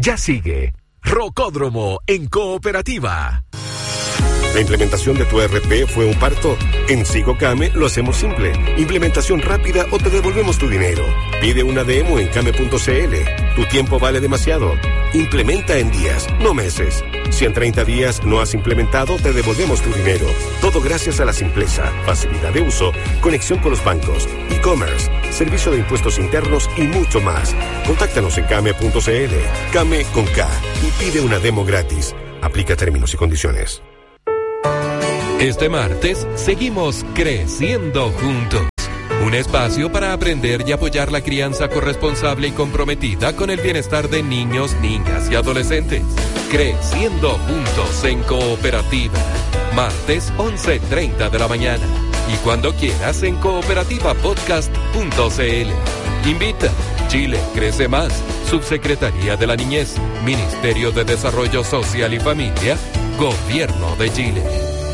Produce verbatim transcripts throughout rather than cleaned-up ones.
Ya sigue Rocódromo en Cooperativa. ¿La implementación de tu E R P fue un parto? En Sigocame lo hacemos simple. Implementación rápida o te devolvemos tu dinero. Pide una demo en came punto cl. Tu tiempo vale demasiado. Implementa en días, no meses. Si en treinta días no has implementado, te devolvemos tu dinero. Todo gracias a la simpleza, facilidad de uso, conexión con los bancos, e-commerce, servicio de impuestos internos y mucho más. Contáctanos en came punto cl. Came con K y pide una demo gratis. Aplica términos y condiciones. Este martes seguimos creciendo juntos. Un espacio para aprender y apoyar la crianza corresponsable y comprometida con el bienestar de niños, niñas y adolescentes. Creciendo juntos en Cooperativa. Martes once treinta de la mañana. Y cuando quieras en cooperativa podcast punto cl. Invita. Chile crece más. Subsecretaría de la Niñez. Ministerio de Desarrollo Social y Familia. Gobierno de Chile.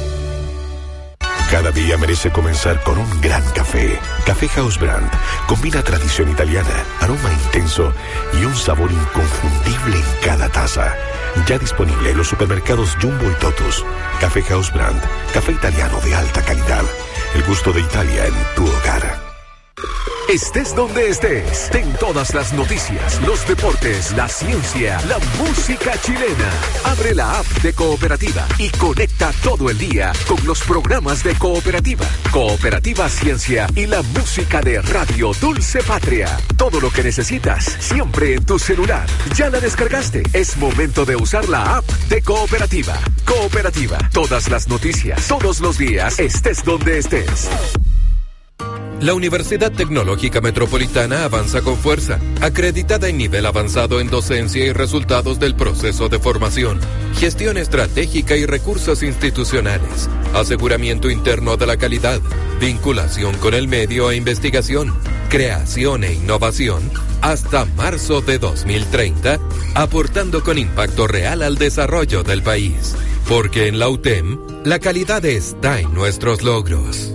Cada día merece comenzar con un gran café. Café House Brand combina tradición italiana, aroma intenso y un sabor inconfundible en cada taza. Ya disponible en los supermercados Jumbo y Totus. Café House Brand, café italiano de alta calidad. El gusto de Italia en tu hogar. Estés donde estés, ten todas las noticias, los deportes, la ciencia, la música chilena. Abre la app de Cooperativa y conecta todo el día con los programas de Cooperativa, Cooperativa Ciencia y la música de Radio Dulce Patria. Todo lo que necesitas, siempre en tu celular. ¿Ya la descargaste? Es momento de usar la app de Cooperativa. Cooperativa, todas las noticias, todos los días, estés donde estés. La Universidad Tecnológica Metropolitana avanza con fuerza, acreditada en nivel avanzado en docencia y resultados del proceso de formación, gestión estratégica y recursos institucionales, aseguramiento interno de la calidad, vinculación con el medio e investigación, creación e innovación, hasta marzo de dos mil treinta, aportando con impacto real al desarrollo del país. Porque en la U T E M, la calidad está en nuestros logros.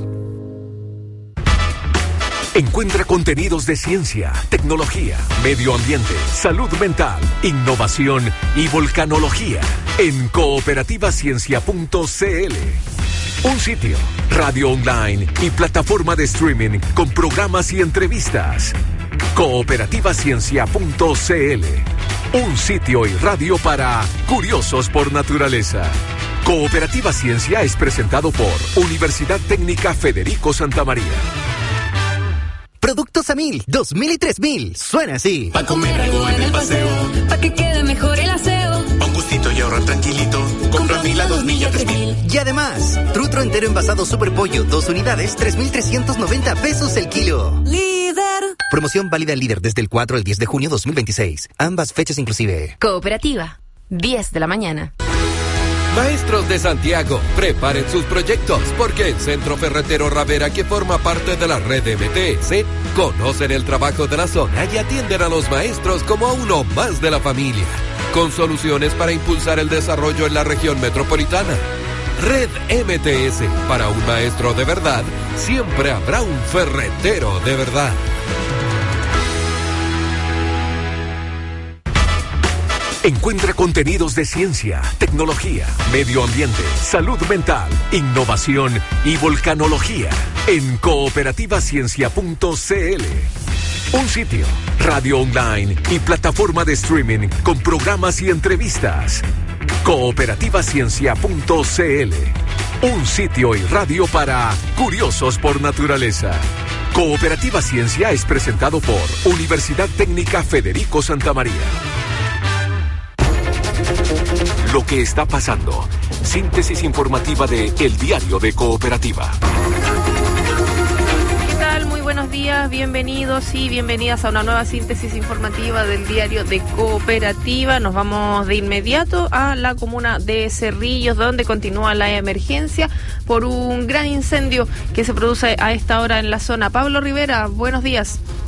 Encuentra contenidos de ciencia, tecnología, medio ambiente, salud mental, innovación y volcanología en cooperativa ciencia punto cl. Un sitio, radio online y plataforma de streaming con programas y entrevistas. cooperativa ciencia punto cl. Un sitio y radio para curiosos por naturaleza. Cooperativa Ciencia es presentado por Universidad Técnica Federico Santa María. Productos a mil, dos mil y tres mil. Suena así. Pa' comer algo en el paseo, pa' que quede mejor el aseo. Pa' un gustito y ahorrar tranquilito. Compra mil a dos mil y a tres mil. Y además, trutro entero envasado Super Pollo, dos unidades, tres mil trescientos noventa pesos el kilo. Líder. Promoción válida al líder desde el cuatro al diez de junio dos mil veintiséis. Ambas fechas inclusive. Cooperativa, diez de la mañana. Maestros de Santiago, preparen sus proyectos, porque el Centro Ferretero Ravera, que forma parte de la red M T S, conocen el trabajo de la zona y atienden a los maestros como a uno más de la familia, con soluciones para impulsar el desarrollo en la región metropolitana. Red M T S, para un maestro de verdad, siempre habrá un ferretero de verdad. Encuentra contenidos de ciencia, tecnología, medio ambiente, salud mental, innovación y volcanología en cooperativa ciencia punto cl. Un sitio, radio online y plataforma de streaming con programas y entrevistas. cooperativa ciencia punto cl. Un sitio y radio para curiosos por naturaleza. Cooperativa Ciencia es presentado por Universidad Técnica Federico Santa María. Lo que está pasando. Síntesis informativa de El Diario de Cooperativa. ¿Qué tal? Muy buenos días, bienvenidos y bienvenidas a una nueva síntesis informativa del Diario de Cooperativa. Nos vamos de inmediato a la comuna de Cerrillos, donde continúa la emergencia por un gran incendio que se produce a esta hora en la zona. Pablo Rivera, buenos días.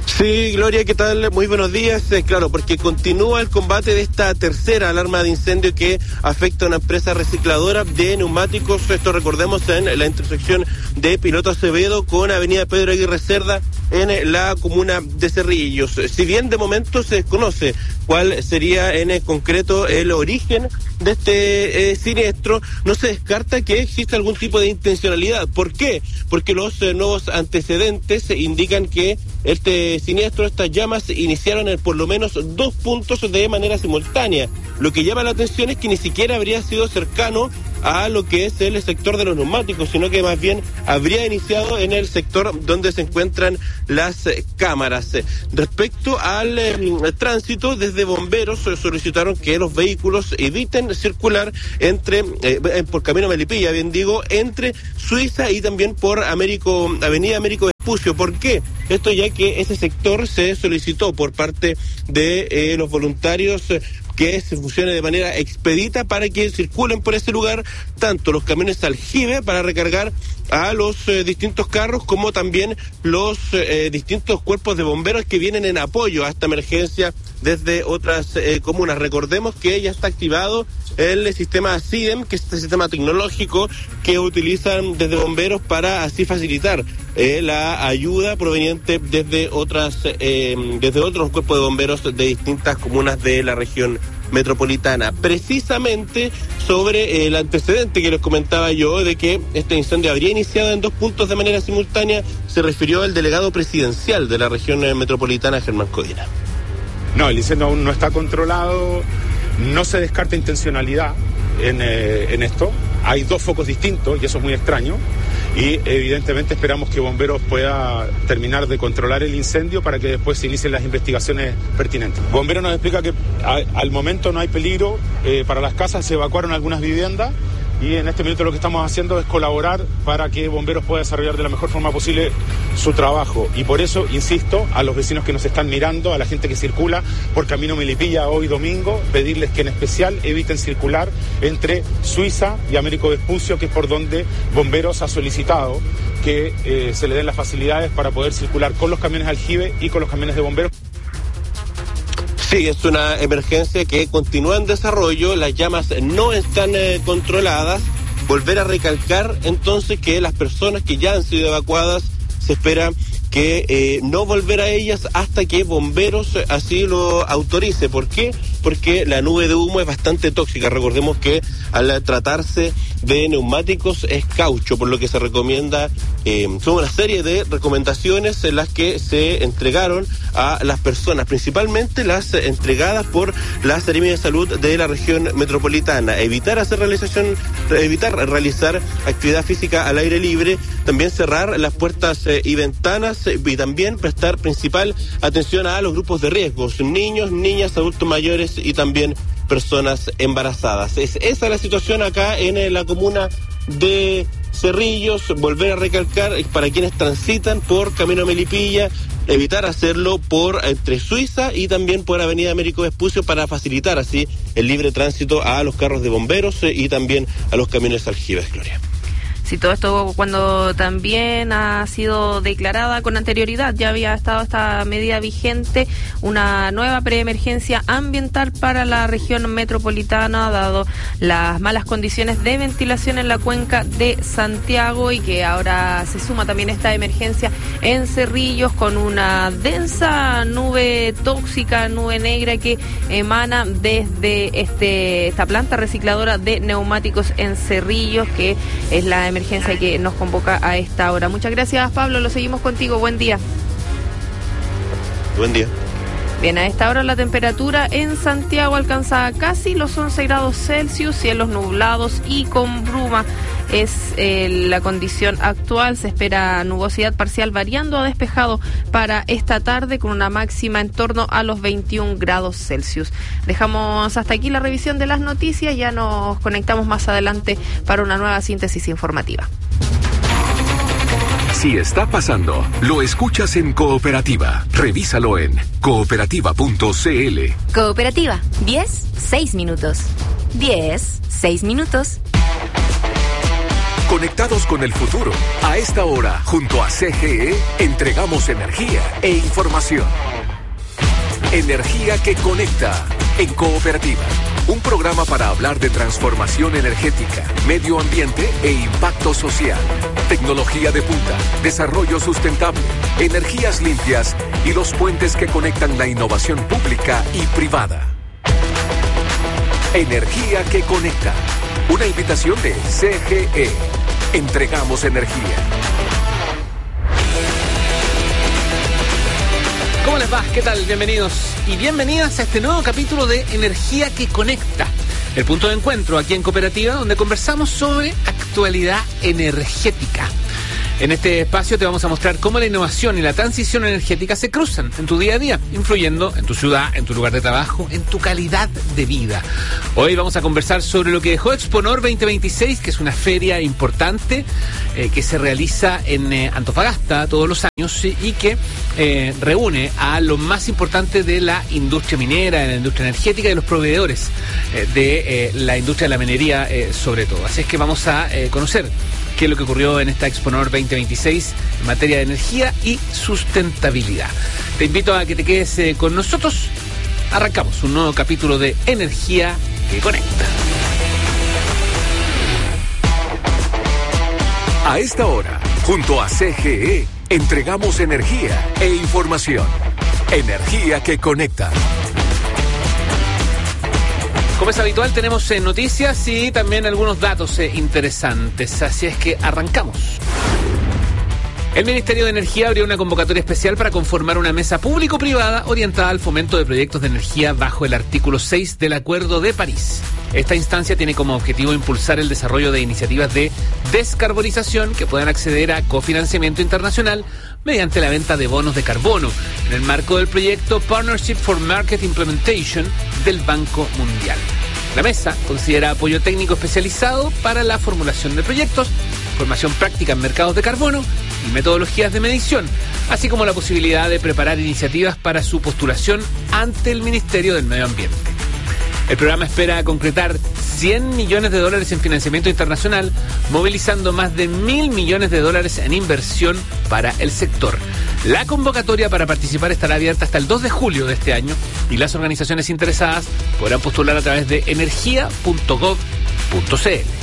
Sí, Gloria, ¿qué tal? Muy buenos días. Eh, claro, porque continúa el combate de esta tercera alarma de incendio que afecta a una empresa recicladora de neumáticos. Esto recordemos en la intersección de Piloto Acevedo con Avenida Pedro Aguirre Cerda en la comuna de Cerrillos. Si bien de momento se desconoce cuál sería en concreto el origen de este eh, siniestro, no se descarta que exista algún tipo de intencionalidad. ¿Por qué? Porque los eh, nuevos antecedentes indican que este siniestro, estas llamas iniciaron en por lo menos dos puntos de manera simultánea. Lo que llama la atención es que ni siquiera habría sido cercano a lo que es el sector de los neumáticos, sino que más bien habría iniciado en el sector donde se encuentran las eh, cámaras. Respecto al eh, tránsito, desde bomberos eh, solicitaron que los vehículos eviten circular entre eh, por camino Melipilla, bien digo, entre Suiza y también por Américo, Avenida Américo Vespucio. ¿Por qué? Esto ya que ese sector se solicitó por parte de eh, los voluntarios eh, que se funcione de manera expedita para que circulen por ese lugar tanto los camiones aljibe para recargar a los eh, distintos carros como también los eh, distintos cuerpos de bomberos que vienen en apoyo a esta emergencia desde otras eh, comunas. Recordemos que ya está activado el sistema S I D E M, que es este sistema tecnológico que utilizan desde bomberos para así facilitar eh, la ayuda proveniente desde otras eh, desde otros cuerpos de bomberos de distintas comunas de la región metropolitana. Precisamente sobre el antecedente que les comentaba yo de que este incendio habría iniciado en dos puntos de manera simultánea, se refirió el delegado presidencial de la región metropolitana, Germán Codina. No, el incendio aún no está controlado, no se descarta intencionalidad en, eh, en esto. Hay dos focos distintos y eso es muy extraño. Y evidentemente esperamos que Bomberos pueda terminar de controlar el incendio para que después se inicien las investigaciones pertinentes. Bomberos nos explica que a, al momento no hay peligro eh, para las casas, se evacuaron algunas viviendas y en este minuto lo que estamos haciendo es colaborar para que Bomberos pueda desarrollar de la mejor forma posible su trabajo. Y por eso, insisto, a los vecinos que nos están mirando, a la gente que circula por Camino Melipilla hoy domingo, pedirles que en especial eviten circular entre Suiza y Américo Vespucio, que es por donde Bomberos ha solicitado que eh, se le den las facilidades para poder circular con los camiones aljibe y con los camiones de bomberos. Sí, es una emergencia que continúa en desarrollo, las llamas no están eh, controladas. Volver a recalcar entonces que las personas que ya han sido evacuadas se espera que eh, no volver a ellas hasta que Bomberos así lo autorice. ¿Por qué? Porque la nube de humo es bastante tóxica. Recordemos que al tratarse de neumáticos es caucho, por lo que se recomienda, eh, son una serie de recomendaciones en las que se entregaron a las personas, principalmente las entregadas por la Seremia de Salud de la región metropolitana. Evitar hacer realización, evitar realizar actividad física al aire libre, también cerrar las puertas eh, y ventanas eh, y también prestar principal atención a los grupos de riesgos, niños, niñas, adultos mayores y también personas embarazadas. Es esa la situación acá en eh, la comuna de Cerrillos. Volver a recalcar para quienes transitan por Camino Melipilla, evitar hacerlo por entre Suiza y también por Avenida Américo Vespucio para facilitar así el libre tránsito a los carros de bomberos eh, y también a los camiones aljibes, Gloria. Sí, todo esto cuando también ha sido declarada con anterioridad, ya había estado esta medida vigente, una nueva preemergencia ambiental para la región metropolitana, dado las malas condiciones de ventilación en la cuenca de Santiago, y que ahora se suma también esta emergencia en Cerrillos con una densa nube tóxica, nube negra que emana desde este esta planta recicladora de neumáticos en Cerrillos, que es la emergencia que nos convoca a esta hora. Muchas gracias, Pablo, lo seguimos contigo, buen día. Buen día. Bien, a esta hora la temperatura en Santiago alcanza casi los once grados Celsius, cielos nublados y con bruma es eh, la condición actual. Se espera nubosidad parcial variando a despejado para esta tarde con una máxima en torno a los veintiún grados Celsius. Dejamos hasta aquí la revisión de las noticias, ya nos conectamos más adelante para una nueva síntesis informativa. Si está pasando, lo escuchas en Cooperativa. Revísalo en cooperativa punto c l. Cooperativa, diez, seis minutos. diez, seis minutos. Conectados con el futuro. A esta hora, junto a C G E, entregamos energía e información. Energía que conecta en Cooperativa. Un programa para hablar de transformación energética, medio ambiente e impacto social. Tecnología de punta, desarrollo sustentable, energías limpias y los puentes que conectan la innovación pública y privada. Energía que conecta. Una invitación de C G E. Entregamos energía. ¿Cómo les va? ¿Qué tal? Bienvenidos y bienvenidas a este nuevo capítulo de Energía que Conecta, el punto de encuentro aquí en Cooperativa, donde conversamos sobre actualidad energética. En este espacio te vamos a mostrar cómo la innovación y la transición energética se cruzan en tu día a día, influyendo en tu ciudad, en tu lugar de trabajo, en tu calidad de vida. Hoy vamos a conversar sobre lo que dejó Exponor veinte veintiséis, que es una feria importante eh, que se realiza en eh, Antofagasta todos los años y, y que eh, reúne a lo más importante de la industria minera, de la industria energética y de los proveedores eh, de eh, la industria de la minería eh, sobre todo. Así es que vamos a eh, conocer qué es lo que ocurrió en esta Exponor veinte veintiséis en materia de energía y sustentabilidad. Te invito a que te quedes eh, con nosotros. Arrancamos un nuevo capítulo de Energía que Conecta. A esta hora, junto a C G E, entregamos energía e información. Energía que conecta. Como es habitual, tenemos eh, noticias y también algunos datos eh, interesantes, así es que arrancamos. El Ministerio de Energía abrió una convocatoria especial para conformar una mesa público-privada orientada al fomento de proyectos de energía bajo el artículo seis del Acuerdo de París. Esta instancia tiene como objetivo impulsar el desarrollo de iniciativas de descarbonización que puedan acceder a cofinanciamiento internacional mediante la venta de bonos de carbono, en el marco del proyecto Partnership for Market Implementation del Banco Mundial. La mesa considera apoyo técnico especializado para la formulación de proyectos, formación práctica en mercados de carbono y metodologías de medición, así como la posibilidad de preparar iniciativas para su postulación ante el Ministerio del Medio Ambiente. El programa espera concretar cien millones de dólares en financiamiento internacional, movilizando más de mil millones de dólares en inversión para el sector. La convocatoria para participar estará abierta hasta el dos de julio de este año y las organizaciones interesadas podrán postular a través de energía punto gov punto c l.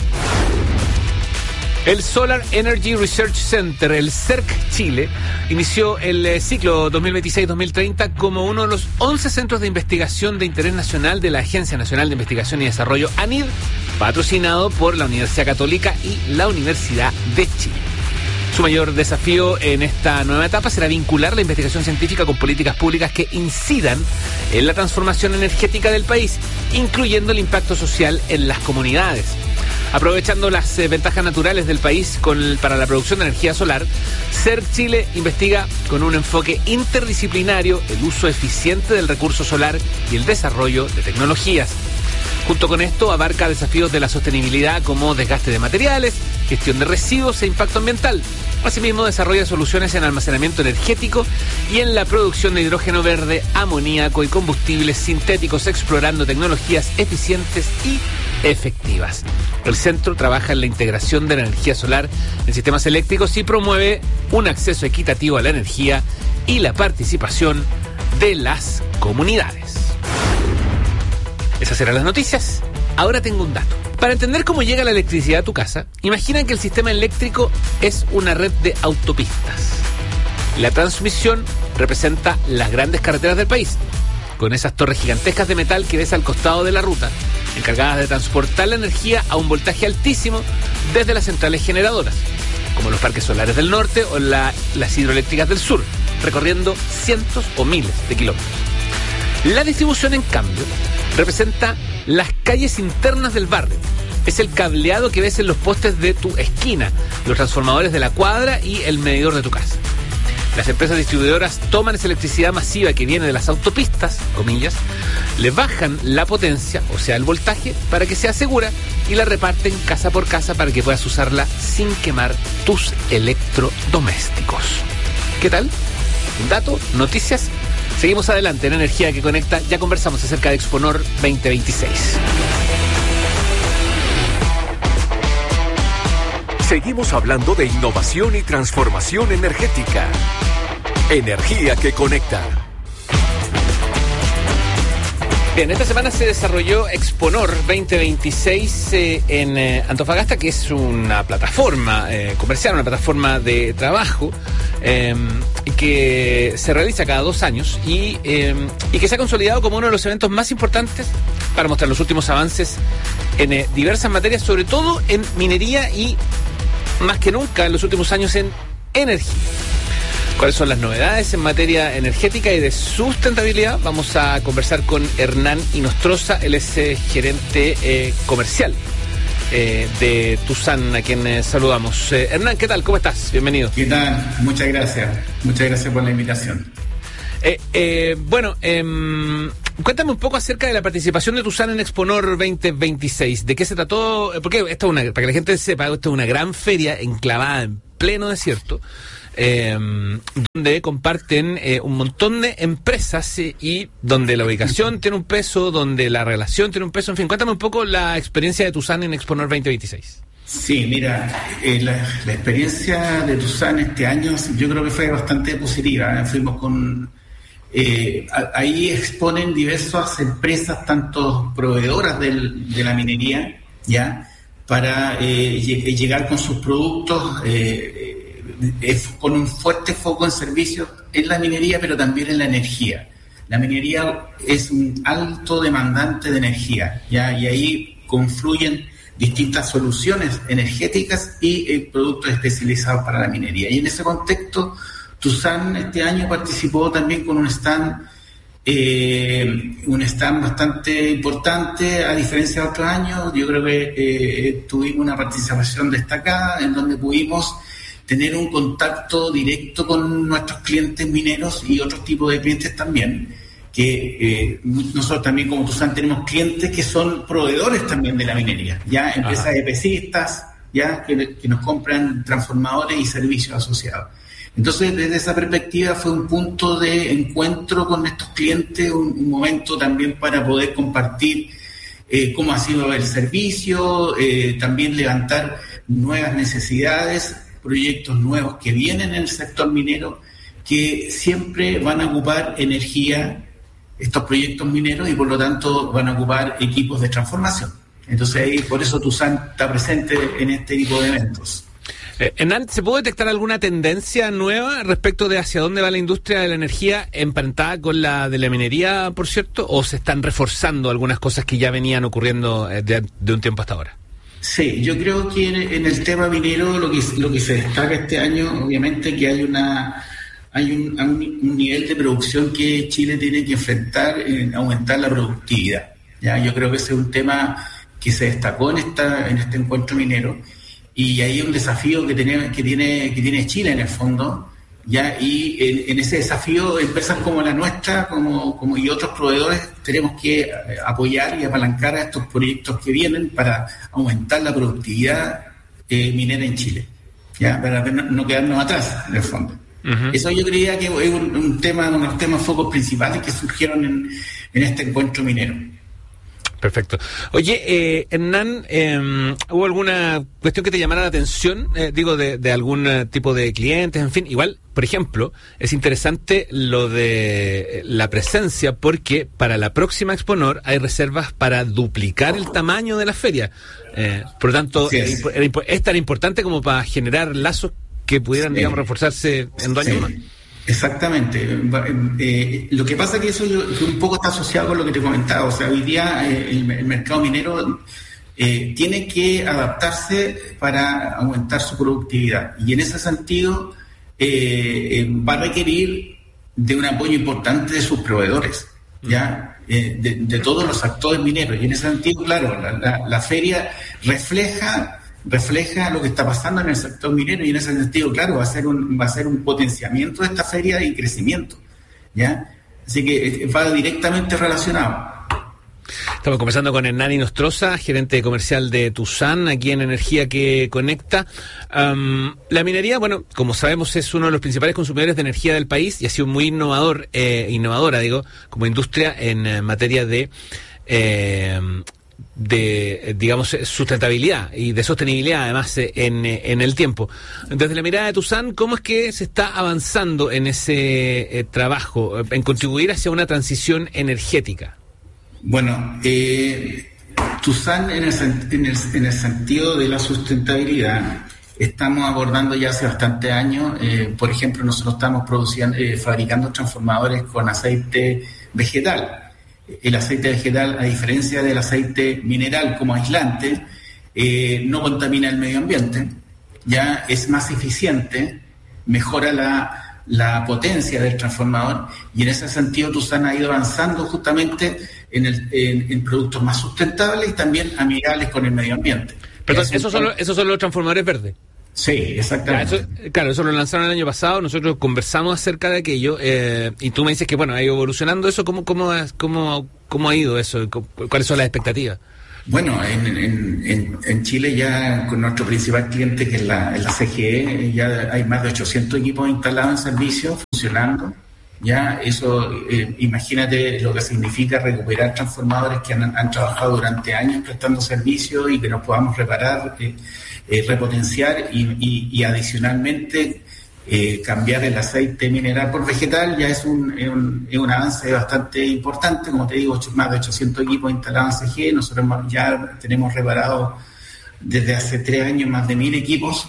El Solar Energy Research Center, el C E R C Chile, inició el eh, ciclo dos mil veintiséis dos mil treinta como uno de los once centros de investigación de interés nacional de la Agencia Nacional de Investigación y Desarrollo, ANID, patrocinado por la Universidad Católica y la Universidad de Chile. Su mayor desafío en esta nueva etapa será vincular la investigación científica con políticas públicas que incidan en la transformación energética del país, incluyendo el impacto social en las comunidades. Aprovechando las eh, ventajas naturales del país con el, para la producción de energía solar, C E R C Chile investiga con un enfoque interdisciplinario el uso eficiente del recurso solar y el desarrollo de tecnologías. Junto con esto, abarca desafíos de la sostenibilidad como desgaste de materiales, gestión de residuos e impacto ambiental. Asimismo, desarrolla soluciones en almacenamiento energético y en la producción de hidrógeno verde, amoníaco y combustibles sintéticos, explorando tecnologías eficientes y efectivas. El centro trabaja en la integración de la energía solar en sistemas eléctricos y promueve un acceso equitativo a la energía y la participación de las comunidades. Esas eran las noticias. Ahora tengo un dato. Para entender cómo llega la electricidad a tu casa, imagina que el sistema eléctrico es una red de autopistas. La transmisión representa las grandes carreteras del país, con esas torres gigantescas de metal que ves al costado de la ruta, encargadas de transportar la energía a un voltaje altísimo desde las centrales generadoras, como los parques solares del norte o la, las hidroeléctricas del sur, recorriendo cientos o miles de kilómetros. La distribución, en cambio, representa las calles internas del barrio. Es el cableado que ves en los postes de tu esquina, los transformadores de la cuadra y el medidor de tu casa. Las empresas distribuidoras toman esa electricidad masiva que viene de las autopistas, comillas, le bajan la potencia, o sea, el voltaje, para que sea segura y la reparten casa por casa para que puedas usarla sin quemar tus electrodomésticos. ¿Qué tal? Un dato, noticias. Seguimos adelante en Energía que Conecta. Ya conversamos acerca de Exponor veinte veintiséis. Seguimos hablando de innovación y transformación energética. Energía que conecta. Bien, esta semana se desarrolló Exponor veinte veintiséis eh, en eh, Antofagasta, que es una plataforma eh, comercial, una plataforma de trabajo eh, que se realiza cada dos años y, eh, y que se ha consolidado como uno de los eventos más importantes para mostrar los últimos avances en eh, diversas materias, sobre todo en minería y más que nunca en los últimos años en energía. ¿Cuáles son las novedades en materia energética y de sustentabilidad? Vamos a conversar con Hernán Inostroza, él es eh, gerente eh, comercial eh, de Tusan, a quien eh, saludamos. Eh, Hernán, ¿qué tal? ¿Cómo estás? Bienvenido. ¿Qué tal? Muchas gracias. Muchas gracias por la invitación. Eh, eh, bueno, eh, cuéntame un poco acerca de la participación de Tusan en Exponor veinte veintiséis. ¿De qué se trató? Porque esto es una, para que la gente sepa, esto es una gran feria enclavada en pleno desierto. Eh, donde comparten eh, un montón de empresas eh, y donde la ubicación tiene un peso, donde la relación tiene un peso, en fin, cuéntame un poco la experiencia de Tusan en Exponor veinte veintiséis. Sí, mira, eh, la, la experiencia de Tusan este año yo creo que fue bastante positiva, ¿eh? Fuimos con... Eh, a, ahí exponen diversas empresas, tanto proveedoras del, de la minería, ya, para eh, lleg- llegar con sus productos, eh, con un fuerte foco en servicios en la minería, pero también en la energía. La minería es un alto demandante de energía, ¿ya? Y ahí confluyen distintas soluciones energéticas y eh, productos especializados para la minería. Y en ese contexto, Tusan este año participó también con un stand, eh, un stand bastante importante, a diferencia de otros años. Yo creo que eh, tuvimos una participación destacada en donde pudimos tener un contacto directo con nuestros clientes mineros y otros tipos de clientes también, que eh, nosotros también como Tusan tenemos clientes que son proveedores también de la minería, ya empresas Ajá. EPCistas, ya que, que nos compran transformadores y servicios asociados. Entonces, desde esa perspectiva fue un punto de encuentro con estos clientes, un, un momento también para poder compartir eh, cómo ha sido el servicio, eh, también levantar nuevas necesidades, proyectos nuevos que vienen en el sector minero, que siempre van a ocupar energía, estos proyectos mineros, y por lo tanto van a ocupar equipos de transformación. Entonces ahí, por eso Tusan está presente en este tipo de eventos. Eh, Hernán, ¿se puede detectar alguna tendencia nueva respecto de hacia dónde va la industria de la energía emparentada con la de la minería, por cierto, o se están reforzando algunas cosas que ya venían ocurriendo de, de un tiempo hasta ahora? Sí, yo creo que en el tema minero lo que lo que se destaca este año, obviamente, que hay una hay un, un, un nivel de producción que Chile tiene que enfrentar en aumentar la productividad. Ya, yo creo que ese es un tema que se destacó en esta en este encuentro minero, y ahí hay un desafío que tiene que tiene que tiene Chile en el fondo. Ya, y en, en ese desafío, empresas como la nuestra, como, como y otros proveedores, tenemos que apoyar y apalancar a estos proyectos que vienen para aumentar la productividad eh, minera en Chile, ya, para no, no quedarnos atrás en el fondo. Uh-huh. Eso yo creía que es un, un tema, uno de los temas focos principales que surgieron en, en este encuentro minero. Perfecto. Oye, eh, Hernán, eh, ¿hubo alguna cuestión que te llamara la atención, eh, digo, de, de algún tipo de clientes, en fin? Igual, por ejemplo, es interesante lo de la presencia, porque para la próxima Exponor hay reservas para duplicar el tamaño de la feria. Eh, por lo tanto, sí, es. Era, es tan importante como para generar lazos que pudieran, sí, digamos, reforzarse en dos años sí. más. Exactamente. Eh, lo que pasa es que eso yo, que un poco está asociado con lo que te comentaba. O sea, hoy día eh, el, el mercado minero eh, tiene que adaptarse para aumentar su productividad. Y en ese sentido eh, eh, va a requerir de un apoyo importante de sus proveedores, ya eh, de, de todos los actores mineros. Y en ese sentido, claro, la, la, la feria refleja... refleja lo que está pasando en el sector minero, y en ese sentido, claro, va a ser un va a ser un potenciamiento de esta feria y crecimiento, ¿ya? Así que va directamente relacionado. Estamos conversando con Hernán Inostroza, gerente comercial de Tusan, aquí en Energía que Conecta. Um, la minería, bueno, como sabemos, es uno de los principales consumidores de energía del país y ha sido muy innovador, eh, innovadora, digo, como industria en eh, materia de... Eh, de, digamos, sustentabilidad y de sostenibilidad, además, en, en el tiempo. Desde la mirada de Tuzán, ¿cómo es que se está avanzando en ese eh, trabajo, en contribuir hacia una transición energética? Bueno, eh, Tuzán, en el, en, el, en el sentido de la sustentabilidad, estamos abordando ya hace bastante años. Eh, por ejemplo, nosotros estamos produciendo, eh, fabricando transformadores con aceite vegetal. El aceite vegetal, a diferencia del aceite mineral como aislante, eh, no contamina el medio ambiente, ya es más eficiente, mejora la, la potencia del transformador, y en ese sentido Tuzán ha ido avanzando justamente en, el, en, en productos más sustentables y también amigables con el medio ambiente. Perdón, ¿esos son, ¿esos son los transformadores verdes? Sí, exactamente. Ya, eso, claro, eso lo lanzaron el año pasado, nosotros conversamos acerca de aquello, eh, y tú me dices que, bueno, ha ido evolucionando eso. ¿Cómo, cómo, cómo, cómo ha ido eso? ¿Cuáles son las expectativas? Bueno, en, en, en, en Chile ya con nuestro principal cliente, que es la, la C G E, ya hay más de ochocientos equipos instalados en servicio, funcionando. Ya eso, eh, imagínate lo que significa recuperar transformadores que han, han trabajado durante años prestando servicio y que nos podamos reparar, eh, eh, repotenciar y, y, y adicionalmente eh, cambiar el aceite mineral por vegetal. Ya es un, es un, es un avance bastante importante. Como te digo, más de ochocientos equipos instalados en C G E. Nosotros ya tenemos reparado desde hace tres años más de mil equipos.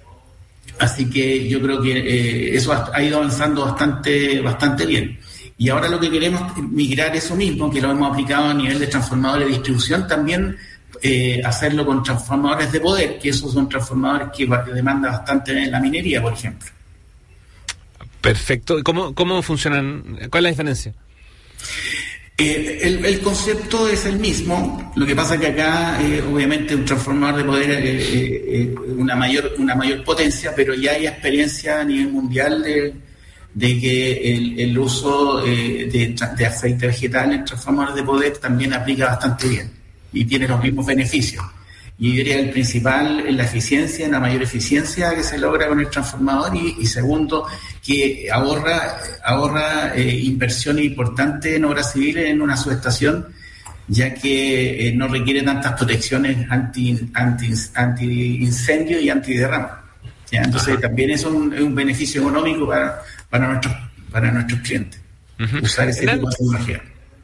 Así que yo creo que eh, eso ha, ha ido avanzando bastante, bastante bien. Y ahora lo que queremos es migrar eso mismo, que lo hemos aplicado a nivel de transformadores de distribución, también eh, hacerlo con transformadores de poder, que esos son transformadores que demandan bastante en la minería, por ejemplo. Perfecto. ¿Cómo, cómo funcionan? ¿Cuál es la diferencia? Eh, el, el concepto es el mismo. Lo que pasa es que acá, eh, obviamente, un transformador de poder es eh, eh, una mayor una mayor potencia, pero ya hay experiencia a nivel mundial de, de que el, el uso eh, de, de aceite vegetal en transformadores de poder también aplica bastante bien y tiene los mismos beneficios. Y yo diría el principal es la eficiencia, la mayor eficiencia que se logra con el transformador, y, y segundo, que ahorra ahorra eh, inversiones importantes en obras civiles en una subestación, ya que eh, no requiere tantas protecciones anti anti anti incendio y antiderrama. ¿Ya? Entonces Ajá. también es un, es un beneficio económico para para nuestros para nuestros clientes. Uh-huh. Usar ese tipo de tecnología.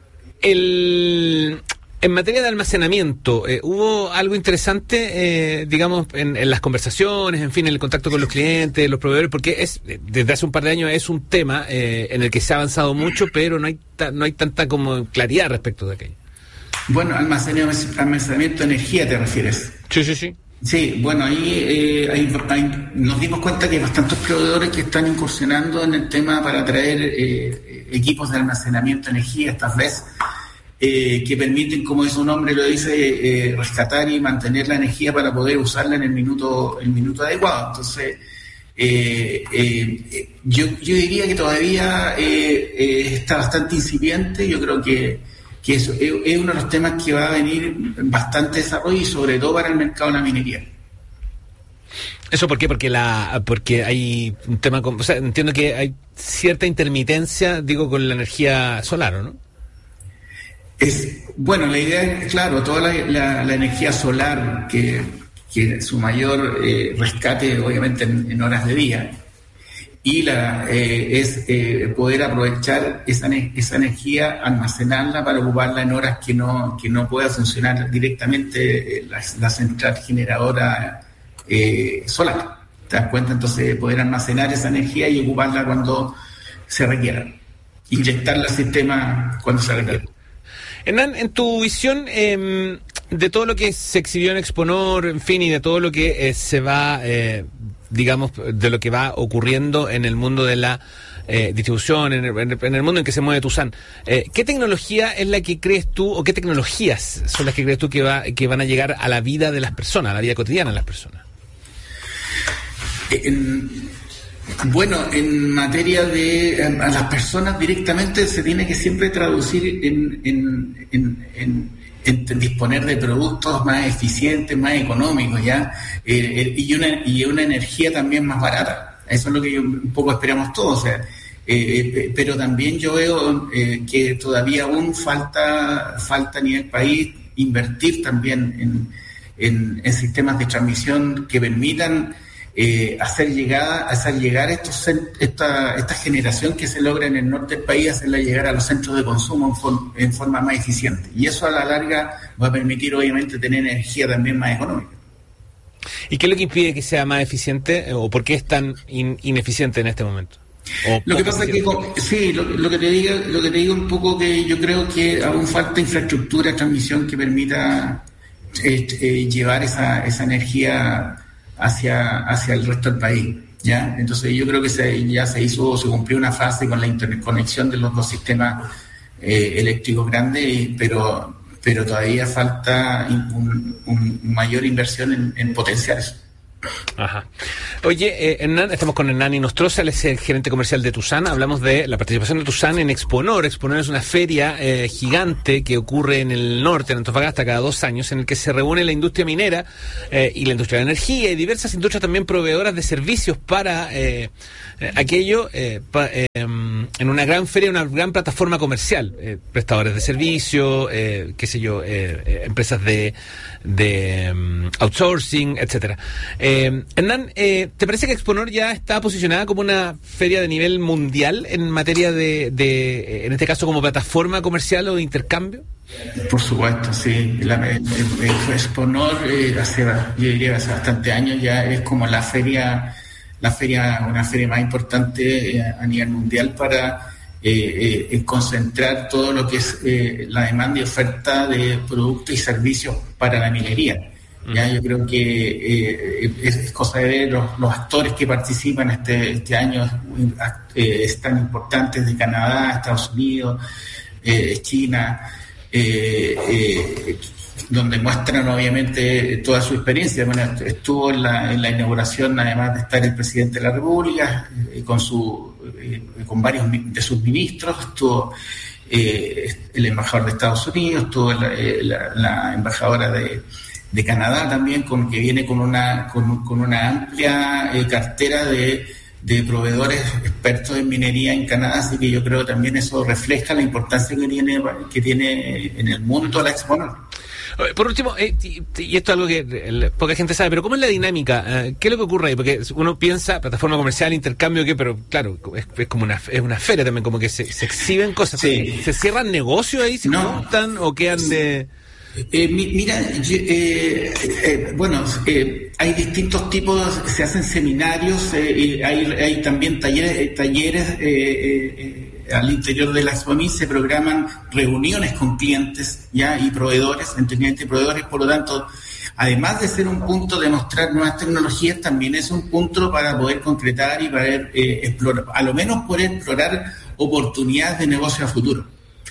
El En materia de almacenamiento, eh, ¿hubo algo interesante, eh, digamos, en, en las conversaciones, en fin, en el contacto con los clientes, los proveedores? Porque es desde hace un par de años es un tema eh, en el que se ha avanzado mucho, pero no hay ta, no hay tanta como claridad respecto de aquello. Bueno, almacenamiento, almacenamiento de energía, ¿te refieres? Sí, sí, sí. Sí, bueno, ahí eh, hay, hay, nos dimos cuenta que hay bastantes proveedores que están incursionando en el tema para traer eh, equipos de almacenamiento de energía, estas veces. Eh, que permiten, como su nombre lo dice, eh, rescatar y mantener la energía para poder usarla en el minuto el minuto adecuado. Entonces, eh, eh, yo, yo diría que todavía eh, eh, está bastante incipiente. Yo creo que, que eso es, es uno de los temas que va a venir bastante desarrollo, y sobre todo para el mercado de la minería. ¿Eso por qué? Porque la porque hay un tema, con, o sea, entiendo que hay cierta intermitencia, digo, con la energía solar, ¿no? Es, bueno, la idea es, claro, toda la, la, la energía solar, que, que su mayor eh, rescate obviamente en, en horas de día, y la eh, es eh, poder aprovechar esa, esa energía, almacenarla para ocuparla en horas que no que no pueda funcionar directamente la, la central generadora eh, solar. ¿Te das cuenta? Entonces, poder almacenar esa energía y ocuparla cuando se requiera, inyectarla al sistema cuando se requiera. Hernán, en tu visión eh, de todo lo que se exhibió en Exponor, en fin, y de todo lo que eh, se va, eh, digamos, de lo que va ocurriendo en el mundo de la eh, distribución, en el, en el mundo en que se mueve Tuzán, eh, ¿qué tecnología es la que crees tú, o qué tecnologías son las que crees tú que, va, que van a llegar a la vida de las personas, a la vida cotidiana de las personas? En... Bueno, en materia de a las personas directamente se tiene que siempre traducir en, en, en, en, en disponer de productos más eficientes, más económicos, ya eh, y una y una energía también más barata. Eso es lo que yo, un poco esperamos todos. O sea, eh, eh, pero también yo veo eh, que todavía aún falta falta a nivel país invertir también en, en, en sistemas de transmisión que permitan eh, hacer llegada, hacer llegar estos esta, esta generación que se logra en el norte del país, hacerla llegar a los centros de consumo en, for, en forma más eficiente. Y eso a la larga va a permitir obviamente tener energía también más económica. ¿Y qué es lo que impide que sea más eficiente o por qué es tan in, ineficiente en este momento? Lo que pasa es que sí, lo, lo que te digo, lo que te digo un poco que yo creo que aún falta infraestructura de transmisión que permita eh, eh, llevar esa, esa energía hacia, hacia el resto del país, ¿ya? Entonces yo creo que se, ya se hizo, se cumplió una fase con la interconexión de los dos sistemas eh, eléctricos grandes, pero pero todavía falta un, un mayor inversión en, en potenciar eso. Ajá. Oye, eh, Hernán, estamos con Hernán Inostroza, él es el gerente comercial de Tusan. Hablamos de la participación de Tusan en Exponor. Exponor es una feria eh, gigante que ocurre en el norte, en Antofagasta, cada dos años, en el que se reúne la industria minera eh, y la industria de la energía y diversas industrias también proveedoras de servicios para eh, eh, aquello eh, pa, eh, en una gran feria, una gran plataforma comercial, eh, prestadores de servicios, eh, qué sé yo, eh, eh, empresas de, de um, outsourcing, etcétera. Eh, Hernán, eh, ¿te parece que Exponor ya está posicionada como una feria de nivel mundial en materia de, de en este caso, como plataforma comercial o de intercambio? Por supuesto, sí. La, el, el Exponor eh, hace, yo diría, hace bastante años ya es como la feria, la feria, una feria más importante eh, a nivel mundial para eh, eh, concentrar todo lo que es eh, la demanda y oferta de productos y servicios para la minería. Ya, yo creo que eh, es, es cosa de ver los, los actores que participan este, este año, eh, están importantes de Canadá, Estados Unidos, eh, China, eh, eh, donde muestran obviamente toda su experiencia. Bueno, estuvo en la, en la inauguración, además de estar el presidente de la República, eh, con su eh, con varios de sus ministros, estuvo eh, el embajador de Estados Unidos, estuvo la, la, la embajadora de de Canadá también, con que viene con una con, con una amplia eh, cartera de, de proveedores expertos en minería en Canadá, así que yo creo que también eso refleja la importancia que tiene que tiene en el mundo la Exponor. Por último, eh, y, y esto es algo que el, poca gente sabe, pero ¿cómo es la dinámica? Eh, ¿Qué es lo que ocurre ahí? Porque uno piensa, plataforma comercial, intercambio, ¿qué? Pero claro, es, es como una es una feria también, como que se, se exhiben cosas. Sí. ¿Se cierran negocios ahí? ¿Se no. juntan o quedan de...? Eh, mira, eh, eh, bueno, eh, hay distintos tipos, se hacen seminarios, eh, hay, hay también talleres, talleres eh, eh, al interior de la Expomin se programan reuniones con clientes ya y proveedores, entre clientes y proveedores, por lo tanto, además de ser un punto de mostrar nuevas tecnologías, también es un punto para poder concretar y poder eh, explorar, a lo menos poder explorar oportunidades de negocio a futuro.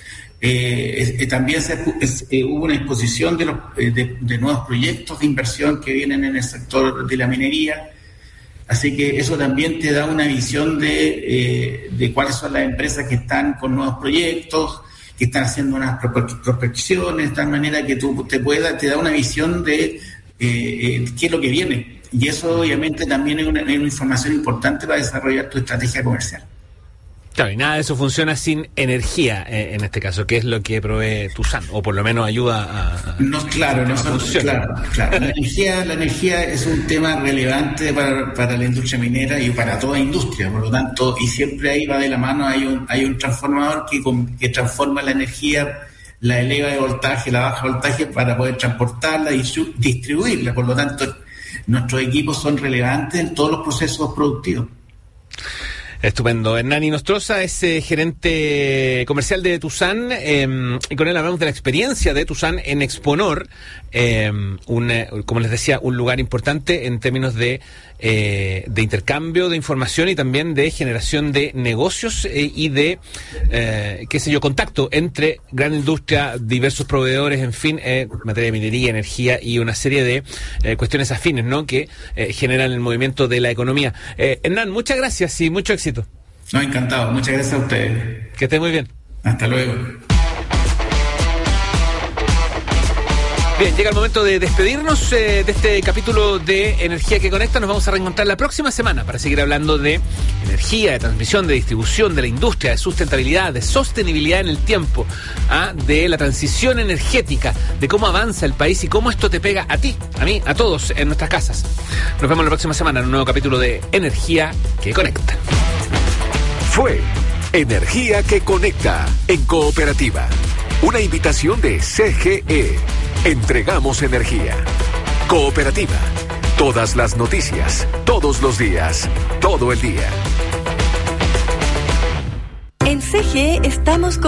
Eh, eh, también se, eh, hubo una exposición de, los, eh, de, de nuevos proyectos de inversión que vienen en el sector de la minería, así que eso también te da una visión de, eh, de cuáles son las empresas que están con nuevos proyectos, que están haciendo unas prospecciones, de tal manera que tú te pueda, te da una visión de eh, eh, qué es lo que viene, y eso obviamente también es una, es una información importante para desarrollar tu estrategia comercial. Claro, y nada de eso funciona sin energía, eh, en este caso, que es lo que provee Tusan, o por lo menos ayuda a... a no, claro, no son, claro, claro. La energía, la energía es un tema relevante para, para la industria minera y para toda industria, por lo tanto, y siempre ahí va de la mano, hay un, hay un transformador que, que transforma la energía, la eleva de voltaje, la baja voltaje, para poder transportarla y su, distribuirla, por lo tanto, nuestros equipos son relevantes en todos los procesos productivos. Estupendo. Hernán Inostroza es eh, gerente comercial de Tusan, eh, y con él hablamos de la experiencia de Tusan en Exponor, eh, un, eh, como les decía, un lugar importante en términos de, eh, de intercambio de información y también de generación de negocios eh, y de, eh, qué sé yo, contacto entre gran industria, diversos proveedores, en fin, eh, materia de minería, energía y una serie de eh, cuestiones afines, ¿no?, que eh, generan el movimiento de la economía. Eh, Hernán, muchas gracias y mucho éxito. No, encantado. Muchas gracias a ustedes. Que estén muy bien. Hasta luego. Bien. Bien, llega el momento de despedirnos eh, de este capítulo de Energía que Conecta. Nos vamos a reencontrar la próxima semana para seguir hablando de energía, de transmisión, de distribución, de la industria, de sustentabilidad, de sostenibilidad en el tiempo, ¿ah? de la transición energética, de cómo avanza el país y cómo esto te pega a ti, a mí, a todos en nuestras casas. Nos vemos la próxima semana en un nuevo capítulo de Energía que Conecta. Fue Energía que Conecta en Cooperativa. Una invitación de C G E. Entregamos energía. Cooperativa. Todas las noticias, todos los días, todo el día. En C G E estamos con